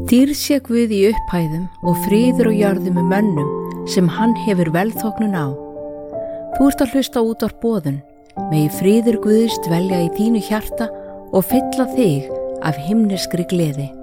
Dýrð sé Guð í upphæðum og friður á jörðu með mönnum sem hann hefur velþóknun á. Þú ert að hlusta út á boðun, megi friður Guðs dvelja í þínu hjarta og fylla þig af himneskri gleði.